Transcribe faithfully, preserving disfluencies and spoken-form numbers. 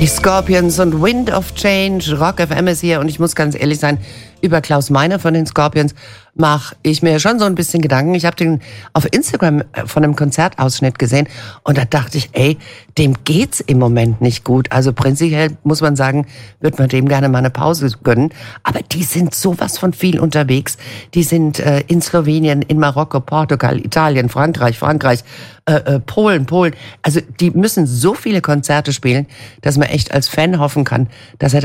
Die Scorpions und Wind of Change, Rock F M ist hier und ich muss ganz ehrlich sein, über Klaus Meine von den Scorpions mache ich mir schon so ein bisschen Gedanken. Ich habe den auf Instagram von einem Konzertausschnitt gesehen und da dachte ich, ey, dem geht's im Moment nicht gut. Also prinzipiell muss man sagen, wird man dem gerne mal eine Pause gönnen. Aber die sind sowas von viel unterwegs. Die sind äh, in Slowenien, in Marokko, Portugal, Italien, Frankreich, Frankreich, äh, äh, Polen, Polen. Also die müssen so viele Konzerte spielen, dass man echt als Fan hoffen kann, dass er